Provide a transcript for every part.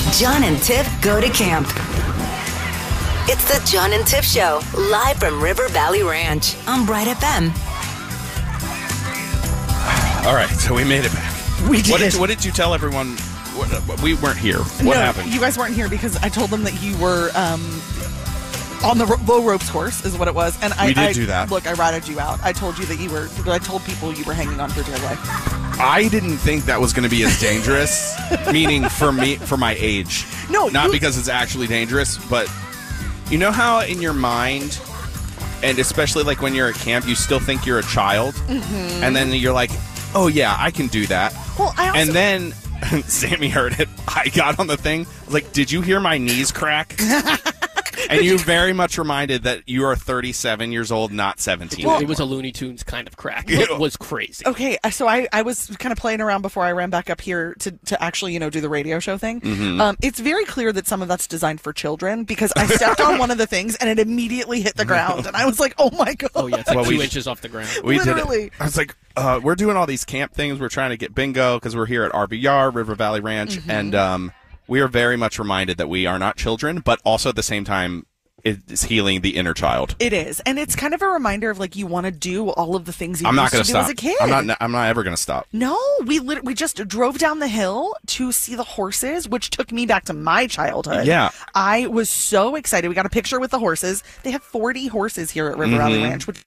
John and Tiff go to camp. It's the John and Tiff Show, live from River Valley Ranch on Bright FM. All right, so we made it back. We did. What did you tell everyone? We weren't here. What happened? You guys weren't here because I told them that you were on the low ropes course, is what it was. And we did do that. Look, I ratted you out. I told you that you were. I told people you were hanging on for dear life. I didn't think that was going to be as dangerous, meaning for me, for my age. No, not because it's actually dangerous, but you know how in your mind, and especially like when you're at camp, you still think you're a child, and then you're like, oh yeah, I can do that. Well, and then Sammy heard it. I got on the thing. I was like, did you hear my knees crack? And you very much reminded that you are 37 years old, not 17. Well, it was a Looney Tunes kind of crack. It was crazy. Okay, so I was kind of playing around before I ran back up here to actually, do the radio show thing. It's very clear that some of that's designed for children because I stepped on one of the things and it immediately hit the ground. And I was like, oh my God. Oh, yeah, it's like 2 inches off the ground. We Literally. did it. I was like, we're doing all these camp things. We're trying to get bingo because we're here at RVR, River Valley Ranch. And we are very much reminded that we are not children, but also at the same time, it's healing the inner child. It is, and it's kind of a reminder of like you want to do all of the things you I'm not used to gonna do as a kid. I'm not ever going to stop. No, we just drove down the hill to see the horses, which took me back to my childhood. Yeah, I was so excited. We got a picture with the horses. They have 40 horses here at River Valley Ranch. Which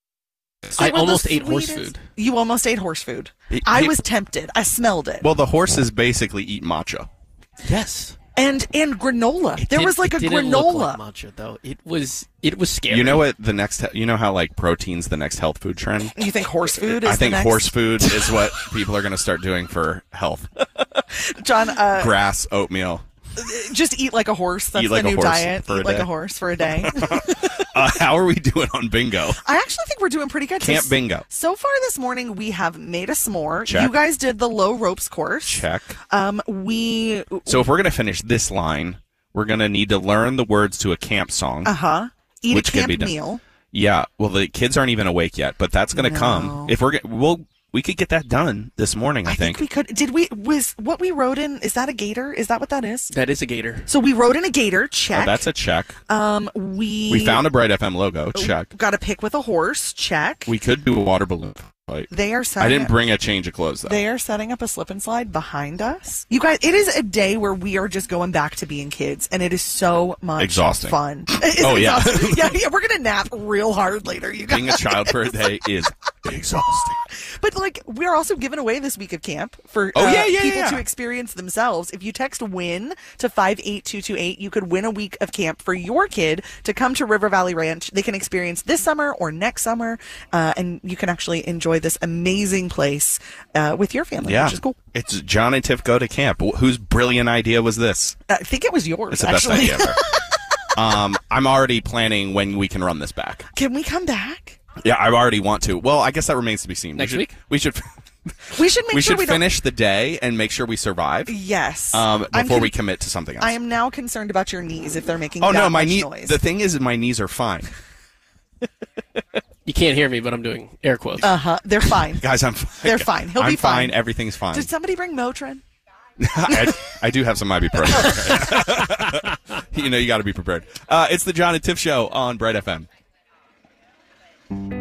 I almost ate horse food. You almost ate horse food. I was tempted. I smelled it. Well, the horses basically eat matcha. Yes. And granola. There was like a didn't granola. Look like matcha, though. It was scary. You know what? You know how like protein's the next health food trend? You think horse food is I think the next? horse food is what people are going to start doing for health. John, grass, oatmeal. Just eat like a horse. That's Eat like the a new horse diet. for a Eat like day. a horse for a day. How are we doing on bingo? I actually think we're doing pretty good. Camp bingo. So far this morning, we have made a s'more. Check. You guys did the low ropes course. Check. So if we're going to finish this line, we're going to need to learn the words to a camp song. Eat which a camp can be done. meal. Yeah. Well, the kids aren't even awake yet, but that's going to come. If we could get that done this morning, I think. We could. Was what we rode in, is that a gator? Is that what that is? That is a gator. So we rode in a gator, check. Oh, that's a check. We found a Bright FM logo, check. Got a pick with a horse, check. We could do a water balloon fight. They are setting I didn't bring a change of clothes, though. They are setting up a slip and slide behind us. You guys, it is a day where we are just going back to being kids, and it is so much exhausting. Fun. Oh, yeah. yeah, we're going to nap real hard later, you guys. Being a child for a day is exhausting. But, like, we're also giving away this week of camp for people to experience themselves. If you text WIN to 58228, you could win a week of camp for your kid to come to River Valley Ranch. They can experience this summer or next summer, and you can actually enjoy this amazing place with your family, which is cool. It's John and Tiff go to camp. Whose brilliant idea was this? I think it was yours, It's the actually. best idea ever. I'm already planning when we can run this back. Can we come back? Yeah, I already want to. Well, I guess that remains to be seen. Next week? We should We should make sure we finish the day and make sure we survive. Yes. Before we commit to something else. I am now concerned about your knees if they're making my much noise. The thing is, my knees are fine. You can't hear me, but I'm doing air quotes. They're fine. Guys, I'm fine. They're fine. He'll be fine. Everything's fine. Did somebody bring Motrin? I do have some ibuprofen. You got to be prepared. It's the John and Tiff Show on Bright FM.